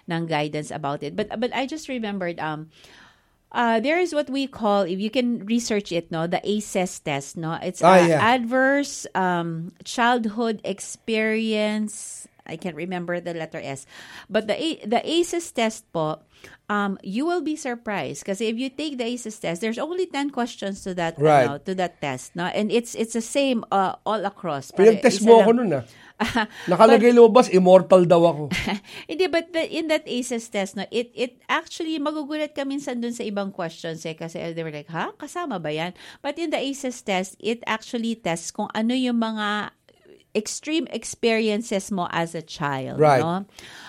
ng guidance about it. But I just remembered, there is what we call, if you can research it, no, the ACEs test, no, it's Yeah. adverse childhood experience. I can't remember the letter S, but the ACEs test po, you will be surprised kasi if you take the ACEs test, there's only 10 questions to that, Right. to that test, no, and it's the same all across. Pinag-test Isa mo lang. ako nun Nakalagay lumabas, immortal daw ako. Hindi, but in that ACEs test, no, it actually, magugulat ka minsan dun sa ibang questions kasi they were like, kasama ba yan? But in the ACEs test, it actually tests kung ano yung mga extreme experiences mo as a child. Right. No?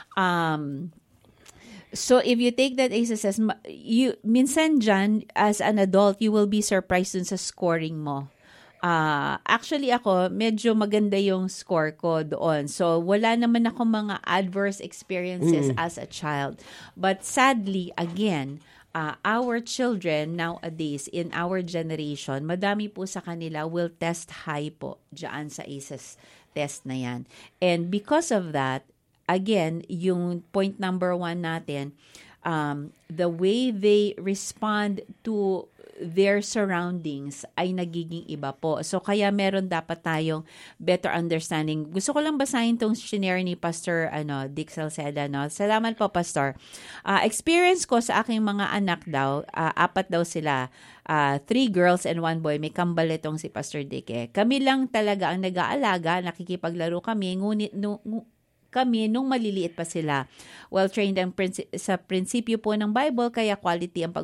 So if you take that ACEs test, minsan dyan, as an adult, you will be surprised dun sa scoring mo. Actually ako, medyo maganda yung score ko doon. So, wala naman ako mga adverse experiences as a child. But sadly, again, our children nowadays, in our generation, madami po sa kanila will test high po dyan sa ACEs test na yan. And because of that, again, yung point number 1 natin, the way they respond to their surroundings ay nagiging iba po. So, kaya meron dapat tayong better understanding. Gusto ko lang basahin tong shinare ni Pastor Dick Salceda. No? Salamat po, Pastor. Experience ko sa aking mga anak daw, 4 daw sila, 3 girls and 1 boy. May kambal itong si Pastor Dick. Kami lang talaga ang nag-aalaga, nakikipaglaro kami, ngunit kami nung maliliit pa sila. Well-trained sa prinsipyo po ng Bible, kaya quality ang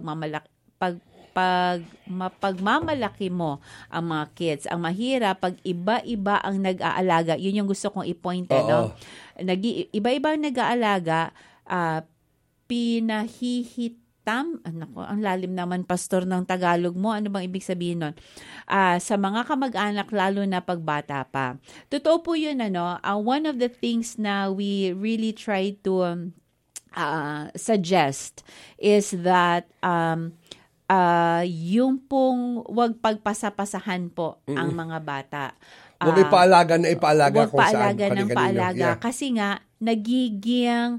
pagmamalaki mo ang mga kids. Ang mahirap, pag iba-iba ang nag-aalaga, yun yung gusto kong i-point. No? Iba-iba ang nag-aalaga, pinahihitam, ang lalim naman, Pastor, ng Tagalog mo. Ano bang ibig sabihin nun? Sa mga kamag-anak, lalo na pagbata pa. Totoo po yun, one of the things na we really try to suggest is that yung pong wag pagpasapasahan po ang mga bata. Huwag ipaalaga na ipaalaga Huwag kung saan. paalaga ng paalaga. Yeah. Kasi nga, nagiging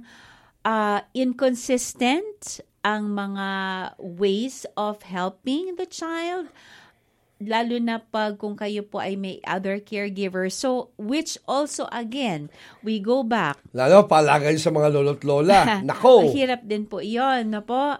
inconsistent ang mga ways of helping the child, lalo na pag kung kayo po ay may other caregivers. So, which also, again, we go back. Lalo, paalaga yun sa mga lolo't lola. Nako! Mahirap din po yun. Po?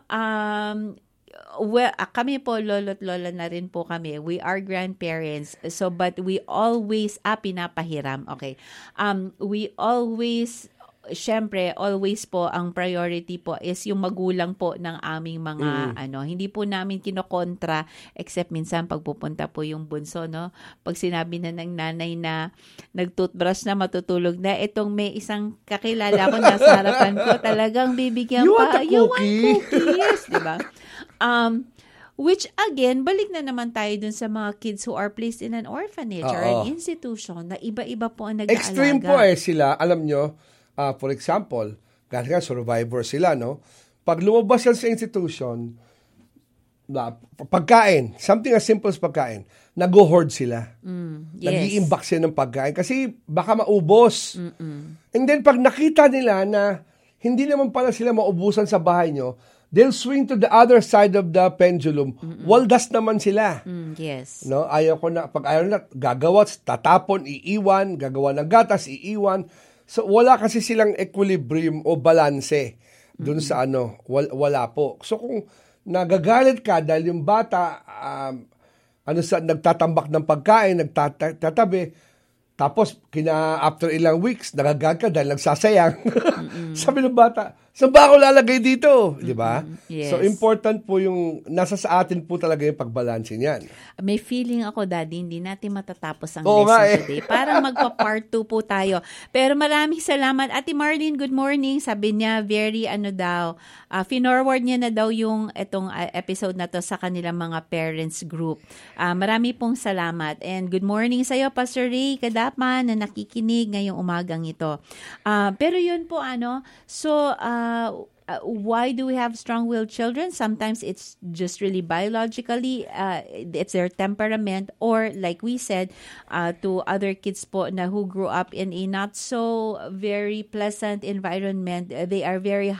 Well, kami po, lolo't lola na rin po kami. We are grandparents. So, but we always, pinapahiram. Okay. We always, syempre, always po, ang priority po is yung magulang po ng aming mga, hindi po namin kinokontra, except minsan pagpupunta po yung bunso, no? Pag sinabi na ng nanay na nag-toothbrush na, matutulog na, itong may isang kakilala ko nasa harapan ko, talagang bibigyan You pa. want a You want cookie? cookies, di ba? Which again, balik na naman tayo dun sa mga kids who are placed in an orphanage or an institution na iba-iba po ang nag-aalaga. Extreme po sila, alam nyo, for example, kasi survivor sila, no? Pag lumabas sila sa institution, pagkain, something as simple as pagkain, nag-hoard sila. Yes. Nag-iimbak sila ng pagkain kasi baka maubos. And then pag nakita nila na hindi naman pala sila maubusan sa bahay nyo, they'll swing to the other side of the pendulum. Waldas naman sila. Yes. No, pag ayaw na, gagawa, tatapon, iiwan, gagawa ng gatas, iiwan. So, wala kasi silang equilibrium o balanse dun sa wala po. So, kung nagagalit ka dahil yung bata, nagtatambak ng pagkain, nagtatabi, tapos, after ilang weeks, nagagalit ka dahil nagsasayang. Sabi ng bata, saan ba ako lalagay dito? Di ba? Yes. So, important po nasa sa atin po talaga yung pagbalansin yan. May feeling ako, Daddy, hindi natin matatapos ang lesson today. Parang magpa-part 2 po tayo. Pero maraming salamat. Ate Marlene, good morning. Sabi niya, very finorward niya na daw yung itong episode na to sa kanilang mga parents group. Marami pong salamat. And good morning sa iyo, Pastor Ray Kadapan, na nakikinig ngayong umagang ito. Pero yun po, why do we have strong-willed children? Sometimes it's just really biologically, it's their temperament, or like we said, to other kids po na who grew up in a not so very pleasant environment, they are very